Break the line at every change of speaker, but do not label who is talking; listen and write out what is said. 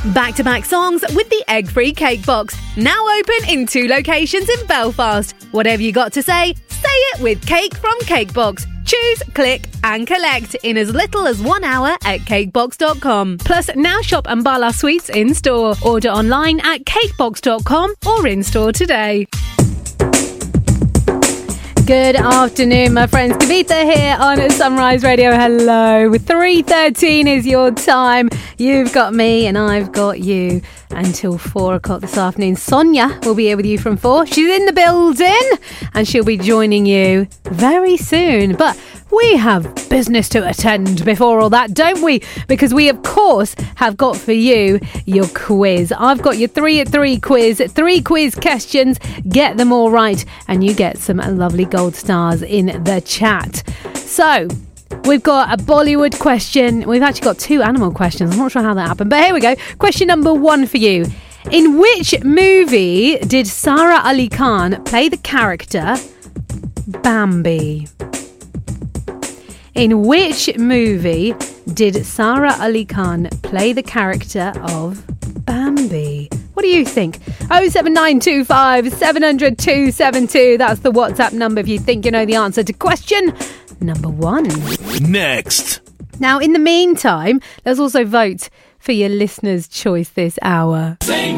Back-to-back songs with the egg-free cake box. Now open in 2 locations in Belfast. Whatever you got to say it with Cake from Cakebox. Choose, click and collect in as little as 1 hour at cakebox.com. Plus, now shop Ambala Sweets in-store. Order online at cakebox.com or in-store today. Good afternoon, my friends. Kavita here on Sunrise Radio. Hello. 3:13 is your time. You've got me and I've got you until 4 o'clock this afternoon. Sonia will be here with you from 4. She's in the building and she'll be joining you very soon. But we have business to attend before all that, don't we? Because we, of course, have got for you your quiz. I've got your 3 at 3 quiz. 3 quiz questions. Get them all right and you get some lovely gold stars in the chat. So, we've got a Bollywood question. We've actually got 2 animal questions. I'm not sure how that happened, but here we go. Question number 1 for you. In which movie did Sara Ali Khan play the character Bambi? In which movie did Sara Ali Khan play the character of Bambi? What do you think? 07925 700 272. That's the WhatsApp number if you think you know the answer to question number 1.
Next.
Now, in the meantime, let's also vote for your listener's choice this hour.